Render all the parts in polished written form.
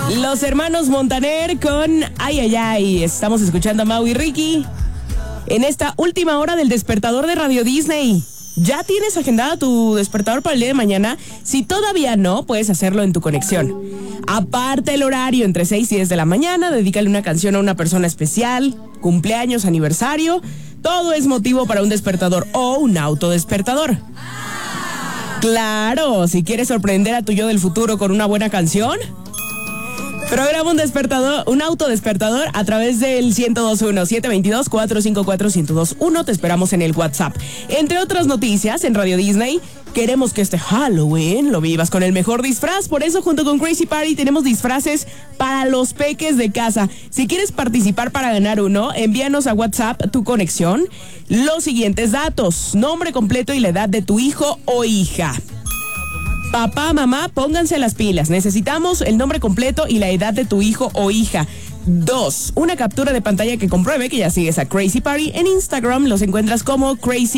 Los hermanos Montaner con Ay, ay, ay. Estamos escuchando a Mau y Ricky en esta última hora del despertador de Radio Disney. ¿Ya tienes agendada tu despertador para el día de mañana? Si todavía no, puedes hacerlo en tu conexión. Aparte el horario entre 6 y 10 de la mañana, dedícale una canción a una persona especial, cumpleaños, aniversario. Todo es motivo para un despertador o un autodespertador. Claro, si quieres sorprender a tu yo del futuro con una buena canción, programa un autodespertador a través del 1021-722-454-1021. Te esperamos en el WhatsApp. Entre otras noticias, en Radio Disney, queremos que este Halloween lo vivas con el mejor disfraz. Por eso, junto con Crazy Party, tenemos disfraces para los peques de casa. Si quieres participar para ganar uno, envíanos a WhatsApp tu conexión, los siguientes datos: nombre completo y la edad de tu hijo o hija. Papá, mamá, pónganse las pilas. Necesitamos el nombre completo y la edad de tu hijo o hija. 2. Una captura de pantalla que compruebe que ya sigues a Crazy Party. En Instagram los encuentras como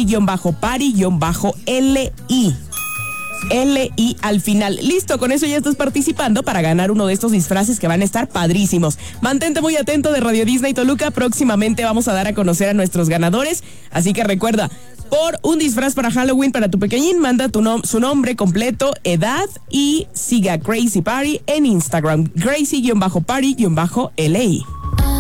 crazy-party-li. L-I al final. Listo, con eso ya estás participando para ganar uno de estos disfraces que van a estar padrísimos. Mantente muy atento de Radio Disney Toluca. Próximamente vamos a dar a conocer a nuestros ganadores. Así que recuerda, por un disfraz para Halloween para tu pequeñín, manda su nombre completo, edad y siga Crazy Party en Instagram. Crazy-party-li.